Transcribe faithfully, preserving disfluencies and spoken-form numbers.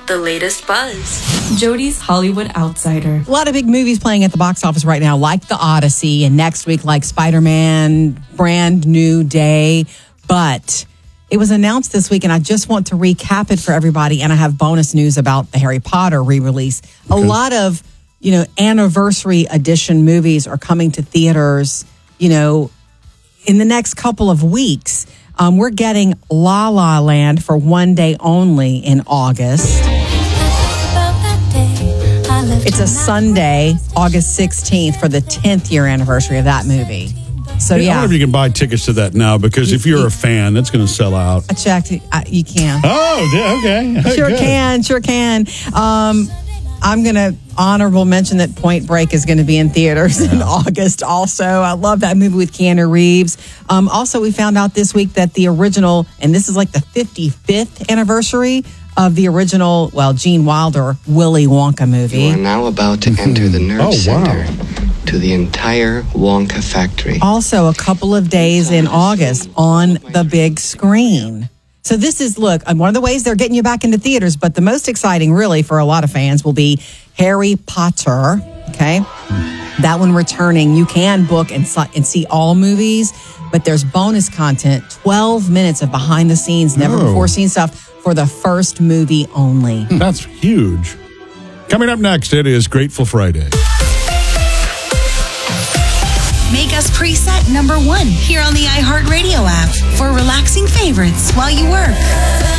the latest buzz. Jody's Hollywood Outsider. A lot of big movies playing at the box office right now, like The Odyssey, and next week, like Spider-Man, Brand New Day. But it was announced this week, and I just want to recap it for everybody. And I have bonus news about the Harry Potter re-release. Okay. A lot of, you know, anniversary edition movies are coming to theaters, you know, in the next couple of weeks. Um, we're getting La La Land for one day only in August. It's a Sunday, August sixteenth, for the tenth year anniversary of that movie. So, yeah. yeah. I wonder if you can buy tickets to that now, because if you're a fan, that's going to sell out. I checked. I, you can. Oh, okay. Sure Good. can. Sure can. Um, I'm going to honorable mention that Point Break is going to be in theaters yeah. in August also. I love that movie with Keanu Reeves. Um, also, we found out this week that the original, and this is like the fifty-fifth anniversary of the original, well, Gene Wilder, Willy Wonka movie. You are now about to enter the nerve oh, center wow. to the entire Wonka factory. Also, a couple of days in August on the big screen. So this is, look, one of the ways they're getting you back into theaters, but the most exciting really for a lot of fans will be Harry Potter, okay? That one returning. You can book and, and see all movies, but there's bonus content, twelve minutes of behind-the-scenes, never-before-seen stuff for the first movie only. That's huge. Coming up next, it is Grateful Friday. Make us preset number one here on the iHeartRadio app for relaxing favorites while you work.